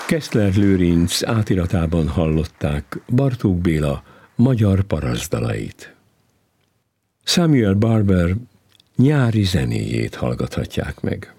Keszler Lőrinc átiratában hallották Bartók Béla magyar parasztdalait. Samuel Barber nyári zenéjét hallgathatják meg.